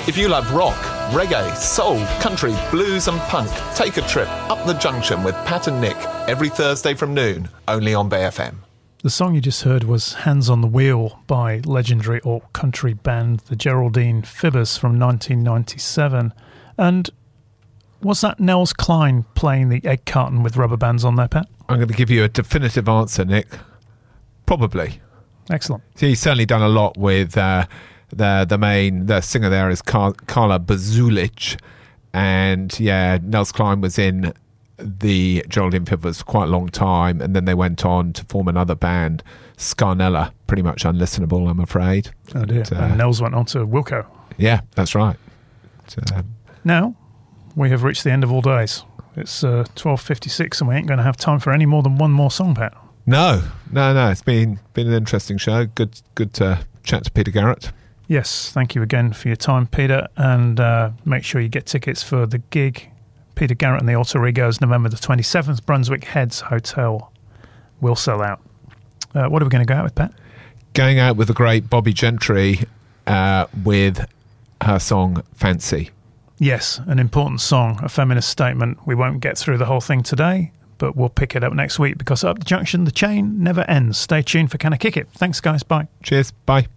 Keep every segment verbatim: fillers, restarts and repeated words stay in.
If you love rock, reggae, soul, country, blues and punk, take a trip up the junction with Pat and Nick every Thursday from noon, only on Bay F M. The song you just heard was Hands on the Wheel by legendary alt country band the Geraldine Fibbers from nineteen ninety-seven. And was that Nels Cline playing the egg carton with rubber bands on there, Pat? I'm going to give you a definitive answer, Nick. Probably. Excellent. He's certainly done a lot with uh, the the main the singer there is Car- Carla Bazulich, and yeah, Nels Cline was in the Geraldine Fibbers for quite a long time, and then they went on to form another band, Scarnella. Pretty much unlistenable, I'm afraid. Oh dear. But, uh, and Nels went on to Wilco. Yeah, that's right. So, um, now we have reached the end of all days. It's uh, twelve fifty-six, and we ain't going to have time for any more than one more song, Pat. No, no, no. It's been been an interesting show. Good, good to chat to Peter Garrett. Yes, thank you again for your time, Peter, and uh, make sure you get tickets for the gig. Peter Garrett and the Alter Egos, November the twenty-seventh, Brunswick Heads Hotel. Will sell out. Uh, what are we going to go out with, Pat? Going out with the great Bobby Gentry uh, with her song Fancy. Yes, an important song, a feminist statement. We won't get through the whole thing today, but we'll pick it up next week because up the junction, the chain never ends. Stay tuned for Can I Kick It? Thanks, guys. Bye. Cheers. Bye.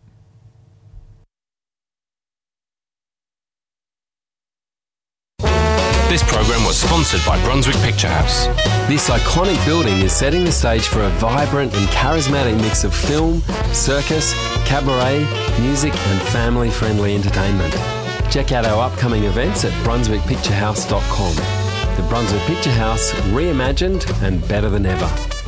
This programme was sponsored by Brunswick Picture House. This iconic building is setting the stage for a vibrant and charismatic mix of film, circus, cabaret, music and family-friendly entertainment. Check out our upcoming events at brunswick picture house dot com. The Brunswick Picture House, reimagined and better than ever.